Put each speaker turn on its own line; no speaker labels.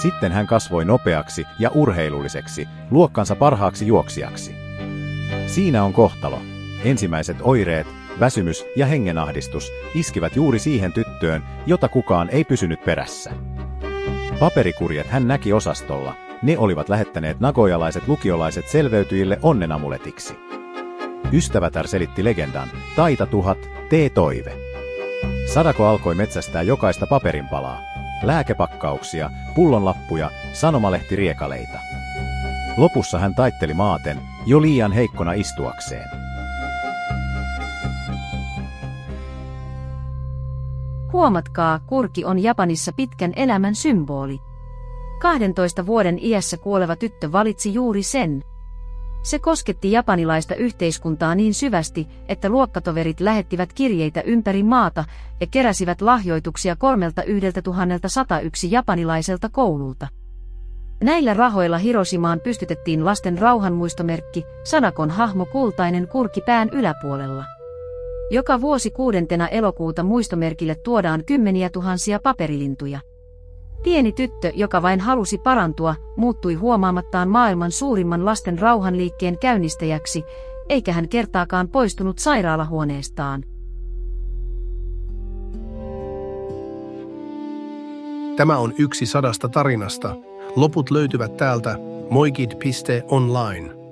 Sitten hän kasvoi nopeaksi ja urheilulliseksi, luokkansa parhaaksi juoksijaksi. Siinä on kohtalo. Ensimmäiset oireet, väsymys ja hengenahdistus iskivät juuri siihen tyttöön, jota kukaan ei pysynyt perässä. Paperikurjet hän näki osastolla. Ne olivat lähettäneet nagojalaiset lukiolaiset selveytyjille onnenamuletiksi. Ystävätär selitti legendan, taita 1000, tee toive. Sadako alkoi metsästää jokaista paperinpalaa, lääkepakkauksia, pullonlappuja, sanomalehti-riekaleita. Lopussa hän taitteli maaten, jo liian heikkona istuakseen.
Huomatkaa, kurki on Japanissa pitkän elämän symboli. 12 vuoden iässä kuoleva tyttö valitsi juuri sen. Se kosketti japanilaista yhteiskuntaa niin syvästi, että luokkatoverit lähettivät kirjeitä ympäri maata ja keräsivät lahjoituksia 3101 japanilaiselta koululta. Näillä rahoilla Hiroshimaan pystytettiin lasten rauhanmuistomerkki, Sadakon hahmo kultainen kurki pään yläpuolella. Joka vuosi 6. elokuuta muistomerkille tuodaan kymmeniä tuhansia paperilintuja. Pieni tyttö, joka vain halusi parantua, muuttui huomaamattaan maailman suurimman lasten rauhanliikkeen käynnistäjäksi, eikä hän kertaakaan poistunut sairaalahuoneestaan.
Tämä on yksi 100 tarinasta. Loput löytyvät täältä moikid.online.